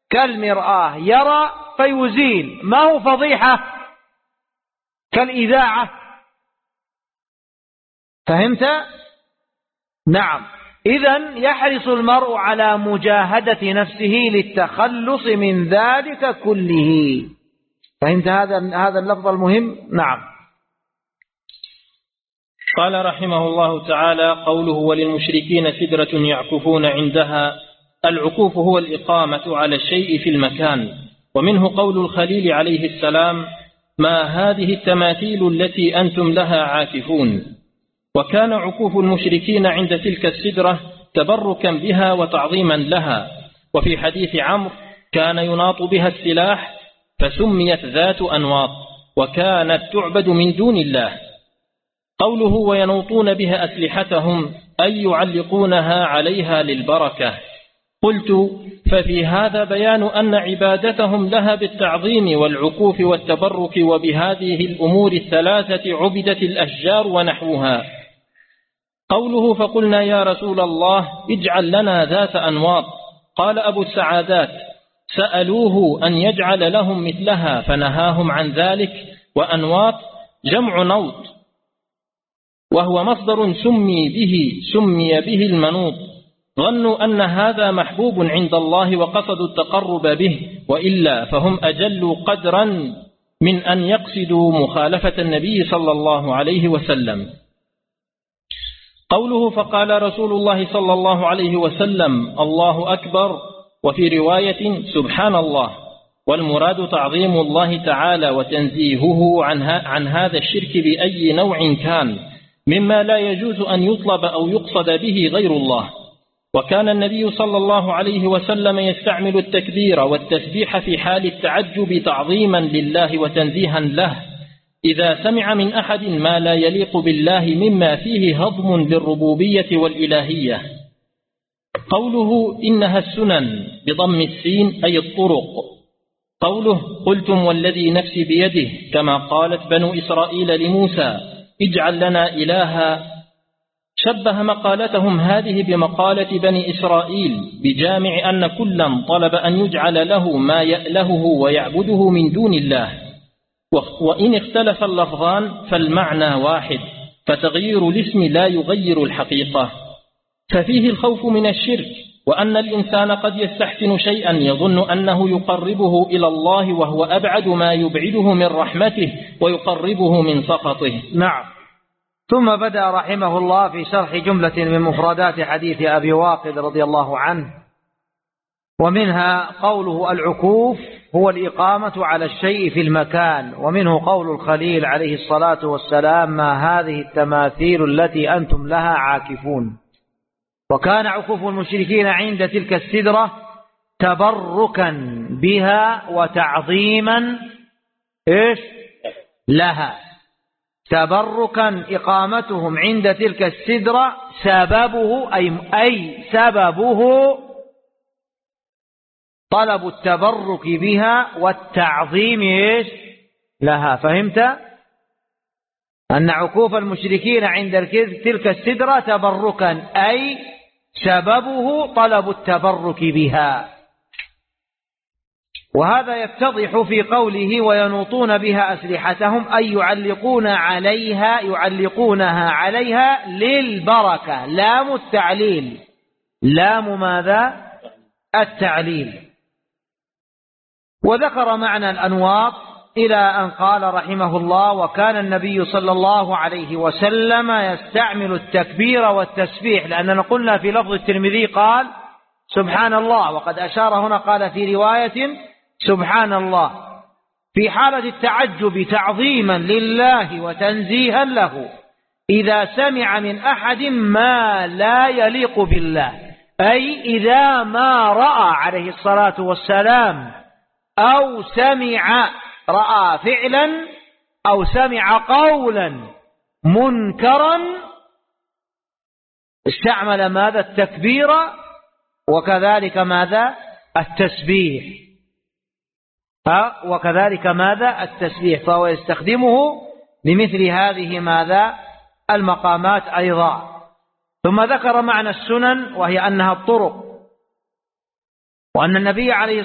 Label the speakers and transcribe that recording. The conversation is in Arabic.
Speaker 1: كالمرآة يرى فيزيل، ما هو فضيحة كالإذاعة. فهمت؟ نعم. إذن يحرص المرء على مجاهدة نفسه للتخلص من ذلك كله. فهمت هذا اللفظ المهم؟ نعم.
Speaker 2: قال رحمه الله تعالى: قوله وللمشركين سدرة يعكفون عندها. العكوف هو الإقامة على الشيء في المكان، ومنه قول الخليل عليه السلام: ما هذه التماثيل التي أنتم لها عاكفون. وكان عكوف المشركين عند تلك السدرة تبركا بها وتعظيما لها. وفي حديث عمرو: كان يناط بها السلاح فسميت ذات أنواط، وكانت تعبد من دون الله. قوله وينوطون بها أسلحتهم أي يعلقونها عليها للبركة. قلت: ففي هذا بيان أن عبادتهم لها بالتعظيم والعكوف والتبرك، وبهذه الأمور الثلاثة عبدت الأشجار ونحوها. قوله فقلنا يا رسول الله اجعل لنا ذات أنواط. قال أبو السعادات: سألوه أن يجعل لهم مثلها فنهاهم عن ذلك. وأنواط جمع نوط، وهو مصدر سمي به المنوط. ظنوا أن هذا محبوب عند الله وقصدوا التقرب به، وإلا فهم أجل قدرا من أن يقصدوا مخالفة النبي صلى الله عليه وسلم. قوله فقال رسول الله صلى الله عليه وسلم الله أكبر، وفي رواية سبحان الله. والمراد تعظيم الله تعالى وتنزيهه عن هذا الشرك بأي نوع كان، مما لا يجوز أن يطلب أو يقصد به غير الله. وكان النبي صلى الله عليه وسلم يستعمل التكبير والتسبيح في حال التعجب تعظيما لله وتنزيها له، إذا سمع من أحد ما لا يليق بالله مما فيه هضم للربوبية والإلهية. قوله إنها السنن بضم السين أي الطرق. قوله قلتم والذي نفسي بيده، كما قالت بنو إسرائيل لموسى اجعل لنا إلها. شبه مقالتهم هذه بمقالة بني إسرائيل، بجامع أن كلا طلب أن يجعل له ما يألهه ويعبده من دون الله. وإن اختلف اللفظان فالمعنى واحد، فتغيير الاسم لا يغير الحقيقة. ففيه الخوف من الشرك، وأن الإنسان قد يستحسن شيئا يظن أنه يقربه إلى الله، وهو أبعد ما يبعده من رحمته ويقربه من سخطه.
Speaker 1: نعم. ثم بدأ رحمه الله في شرح جملة من مفردات حديث أبي واقد رضي الله عنه، ومنها قوله العكوف هو الإقامة على الشيء في المكان، ومنه قول الخليل عليه الصلاة والسلام ما هذه التماثيل التي أنتم لها عاكفون. وكان عكوف المشركين عند تلك السدرة تبركا بها وتعظيما لها. تبركا إقامتهم عند تلك السدرة سببه أي سببه طلب التبرك بها والتعظيم لها. فهمت أن عكوف المشركين عند تلك السدرة تبركا أي سببه طلب التبرك بها. وهذا يتضح في قوله وينوطون بها أسلحتهم أي يعلقونها عليها للبركة. لام التعليل، لام ماذا؟ التعليل. وذكر معنى الأنواط إلى أن قال رحمه الله وكان النبي صلى الله عليه وسلم يستعمل التكبير والتسبيح، لأننا قلنا في لفظ الترمذي قال سبحان الله، وقد أشار هنا قال في رواية سبحان الله في حالة التعجب تعظيما لله وتنزيها له، إذا سمع من أحد ما لا يليق بالله، أي إذا ما رأى عليه الصلاة والسلام أو رأى فعلا أو سمع قولا منكرا استعمل ماذا؟ التكبير، وكذلك ماذا؟ التسبيح. وكذلك ماذا؟ التسبيح. فهو يستخدمه لمثل هذه ماذا؟ المقامات أيضا. ثم ذكر معنى السنن، وهي أنها الطرق، وأن النبي عليه